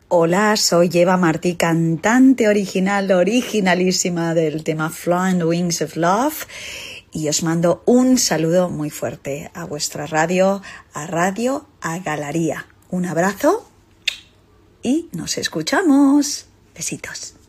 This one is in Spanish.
Hola, soy Eva Martí, cantante originalísima del tema Flying Wings of Love, y os mando un saludo muy fuerte a vuestra radio, a Galaría. Un abrazo y nos escuchamos. Besitos.